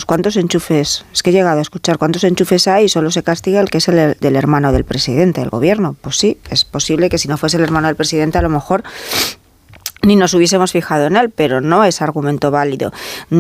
¿cuántos enchufes? Es que he llegado a escuchar cuántos enchufes hay y solo se castiga el que es el del hermano del presidente del gobierno. Pues sí, es posible que si no fuese el hermano del presidente a lo mejor ni nos hubiésemos fijado en él, pero no es argumento válido.